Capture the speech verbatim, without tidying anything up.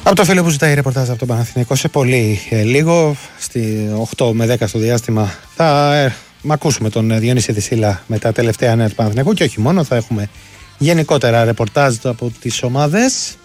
Από το φίλο που ζητάει ρεπορτάζ από τον Παναθηναϊκό σε πολύ ε, λίγο, στη οκτώ με δέκα στο διάστημα, θα ε, μ' ακούσουμε τον Διονύση Δυσίλα με τα τελευταία νέα του Παναθηναϊκού και όχι μόνο, θα έχουμε γενικότερα ρεπορτάζ από τις ομάδες.